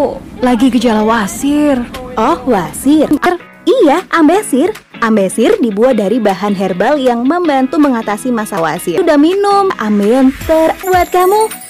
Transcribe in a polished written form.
lagi gejala wasir. Oh, wasir. Iya, Ambesir. Ambesir dibuat dari bahan herbal yang membantu mengatasi masalah wasir. Udah minum Ambenter buat kamu.